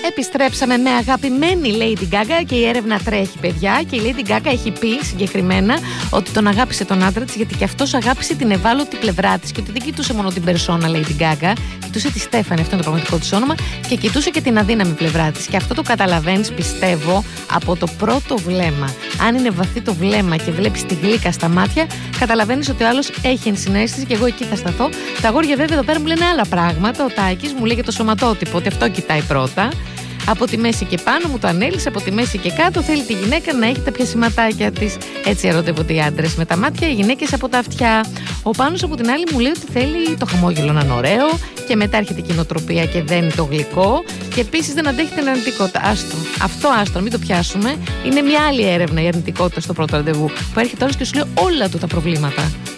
Επιστρέψαμε με αγαπημένη Lady Gaga και η έρευνα τρέχει, παιδιά. Και η Lady Gaga έχει πει συγκεκριμένα ότι τον αγάπησε τον άντρα της γιατί και αυτός αγάπησε την ευάλωτη πλευρά της και ότι δεν κοιτούσε μόνο την περσόνα Lady Gaga, κοιτούσε τη Στέφανη, αυτό είναι το πραγματικό της όνομα, και κοιτούσε και την αδύναμη πλευρά της. Και αυτό το καταλαβαίνεις, πιστεύω, από το πρώτο βλέμμα. Αν είναι βαθύ το βλέμμα και βλέπεις τη γλύκα στα μάτια, καταλαβαίνεις ότι ο άλλος έχει ενσυναίσθηση και εγώ εκεί θα σταθώ. Τα αγόρια βέβαια εδώ πέρα μου λένε άλλα πράγματα. Ο Τάκης μου λέει για το σωματότυπο, ότι αυτό κοιτάει πρώτα. Από τη μέση και πάνω μου το ανέλησε, από τη μέση και κάτω θέλει τη γυναίκα να έχει τα πιασηματάκια της. Έτσι ερωτεύονται οι άντρες με τα μάτια, οι γυναίκες από τα αυτιά. Ο Πάνος από την άλλη μου λέει ότι θέλει το χαμόγελο να είναι ωραίο και μετά έρχεται η κοινοτροπία και δένει το γλυκό και επίσης δεν αντέχει την αρνητικότητα. Αυτό μην το πιάσουμε. Είναι μια άλλη έρευνα η αρνητικότητα στο πρώτο ραντεβού που έρχεται όλος και σου λέει όλα του τα προβλήματα.